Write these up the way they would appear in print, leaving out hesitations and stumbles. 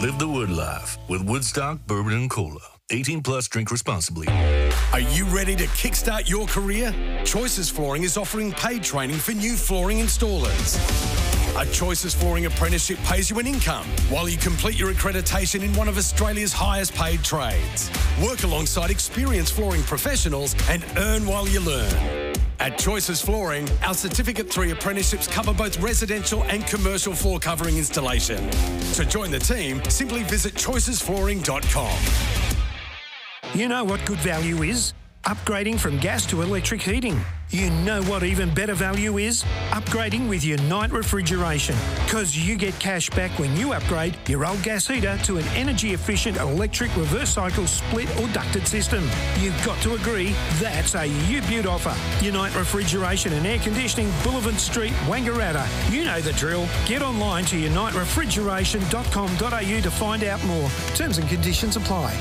Live the Wood life with Woodstock Bourbon and Cola. 18 plus, drink responsibly. Are you ready to kickstart your career? Choices Flooring is offering paid training for new flooring installers. A Choices Flooring apprenticeship pays you an income while you complete your accreditation in one of Australia's highest paid trades. Work alongside experienced flooring professionals and earn while you learn. At Choices Flooring, our Certificate 3 apprenticeships cover both residential and commercial floor covering installation. To join the team, simply visit choicesflooring.com. You know what good value is? Upgrading from gas to electric heating. You know what even better value is? Upgrading with Unite Refrigeration. Because you get cash back when you upgrade your old gas heater to an energy-efficient electric reverse cycle split or ducted system. You've got to agree, that's a U-Beaut offer. Unite Refrigeration and Air Conditioning, Boulevard Street, Wangaratta. You know the drill. Get online to uniterefrigeration.com.au to find out more. Terms and conditions apply.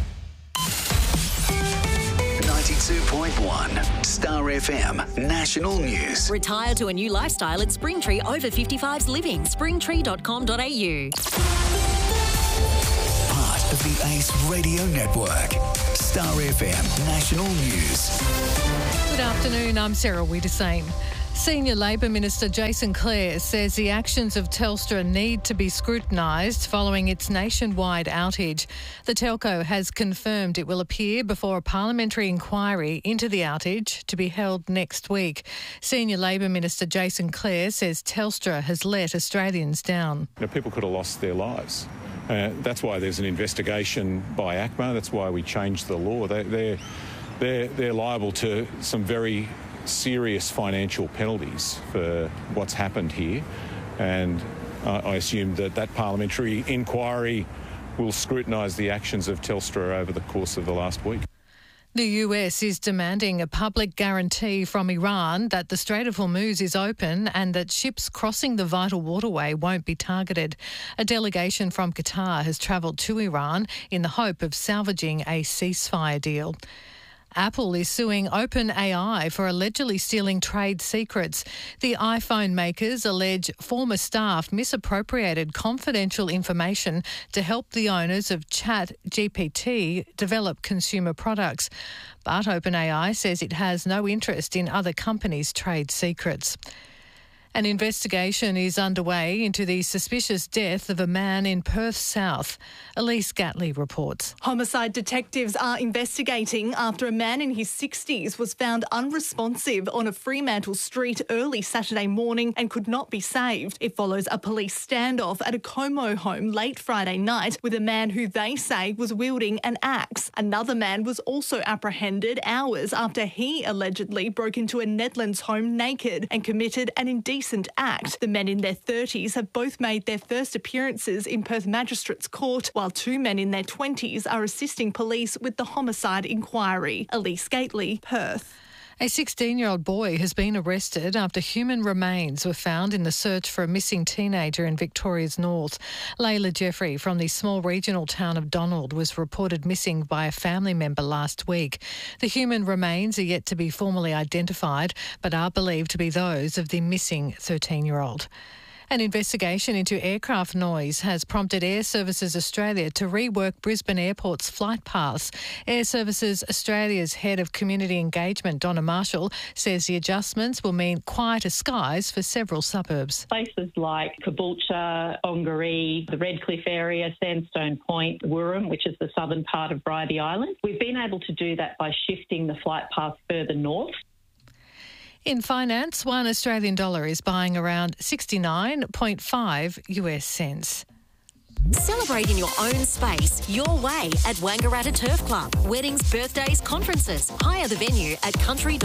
92.1 Star FM National News. Retire to a new lifestyle at Springtree Over 55s Living. Springtree.com.au. Part of the Ace Radio Network. Star FM National News. Good afternoon, I'm Sarah Wiedersame. Senior Labor Minister Jason Clare says the actions of Telstra need to be scrutinised following its nationwide outage. The telco has confirmed it will appear before a parliamentary inquiry into the outage to be held next week. Senior Labor Minister Jason Clare says Telstra has let Australians down. People could have lost their lives. That's why there's an investigation by ACMA. That's why we changed the law. They're liable to some very serious financial penalties for what's happened here, and I assume that parliamentary inquiry will scrutinise the actions of Telstra over the course of the last week. The US is demanding a public guarantee from Iran that the Strait of Hormuz is open and that ships crossing the vital waterway won't be targeted. A delegation from Qatar has travelled to Iran in the hope of salvaging a ceasefire deal. Apple is suing OpenAI for allegedly stealing trade secrets. The iPhone makers allege former staff misappropriated confidential information to help the owners of ChatGPT develop consumer products. But OpenAI says it has no interest in other companies' trade secrets. An investigation is underway into the suspicious death of a man in Perth South. Elise Gatley reports. Homicide detectives are investigating after a man in his 60s was found unresponsive on a Fremantle street early Saturday morning and could not be saved. It follows a police standoff at a Como home late Friday night with a man who they say was wielding an axe. Another man was also apprehended hours after he allegedly broke into a Nedlands home naked and committed an indecent act. The men in their 30s have both made their first appearances in Perth Magistrates Court, while two men in their 20s are assisting police with the homicide inquiry. Elise Gately, Perth. A 16-year-old boy has been arrested after human remains were found in the search for a missing teenager in Victoria's north. Layla Jeffrey from the small regional town of Donald was reported missing by a family member last week. The human remains are yet to be formally identified, but are believed to be those of the missing 13-year-old. An investigation into aircraft noise has prompted Air Services Australia to rework Brisbane Airport's flight paths. Air Services Australia's Head of Community Engagement, Donna Marshall, says the adjustments will mean quieter skies for several suburbs. Places like Caboolture, Ongaree, the Redcliffe area, Sandstone Point, Wirram, which is the southern part of Bridie Island. We've been able to do that by shifting the flight path further north. In finance, $1 Australian dollar is buying around 69.5 US cents. Celebrate in your own space, your way at Wangaratta Turf Club. Weddings, birthdays, conferences. Hire the venue at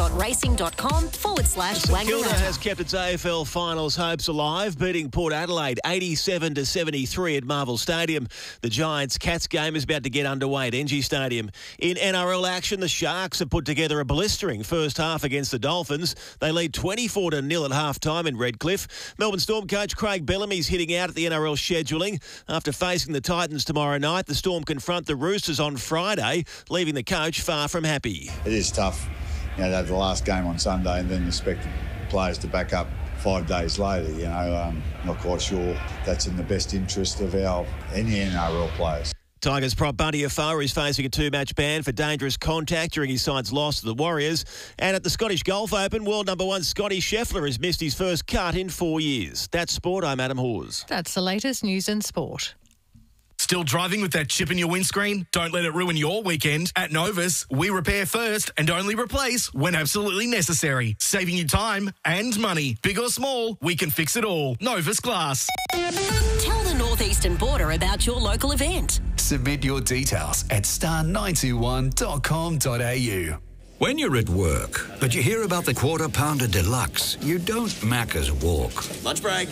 country.racing.com/Wangaratta. Kilda has kept its AFL finals hopes alive, beating Port Adelaide 87-73 at Marvel Stadium. The Giants-Cats game is about to get underway at NG Stadium. In NRL action, the Sharks have put together a blistering first half against the Dolphins. They lead 24-0 at half-time in Redcliffe. Melbourne Storm coach Craig Bellamy's hitting out at the NRL scheduling. After facing the Titans tomorrow night, the Storm confront the Roosters on Friday, leaving the coach far from happy. It is tough, to have the last game on Sunday and then expect players to back up 5 days later, not quite sure that's in the best interest of any NRL players. Tigers prop Bunty Afoa is facing a 2-match ban for dangerous contact during his side's loss to the Warriors. And at the Scottish Golf Open, world number 1 Scotty Scheffler has missed his first cut in 4 years. That's sport. I'm Adam Hawes. That's the latest news and sport. Still driving with that chip in your windscreen? Don't let it ruin your weekend. At Novus, we repair first and only replace when absolutely necessary. Saving you time and money. Big or small, we can fix it all. Novus Glass. Tell the Northeastern Border about your local event. Submit your details at star921.com.au. When you're at work, but you hear about the Quarter Pounder Deluxe, you don't Macca's walk. Lunch break.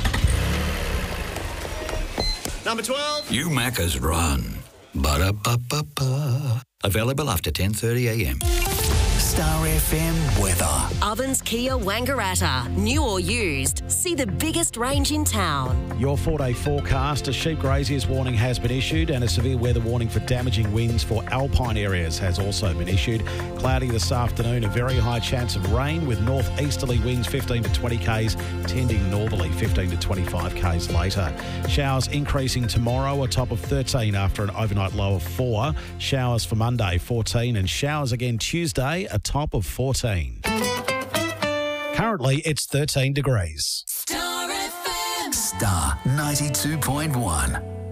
Number 12. You Macca's run. Ba-da-ba-ba-ba. Available after 10:30am. Star FM weather. Ovens Kia Wangaratta. New or used, see the biggest range in town. Your 4-day forecast, a sheep grazier's warning has been issued and a severe weather warning for damaging winds for alpine areas has also been issued. Cloudy this afternoon, a very high chance of rain with northeasterly winds 15 to 20 k's, tending northerly 15 to 25 k's later. Showers increasing tomorrow, a top of 13 after an overnight low of 4. Showers for Monday, 14, and showers again Tuesday, a top of 14. Currently, it's 13 degrees. Star FM. Star 92.1.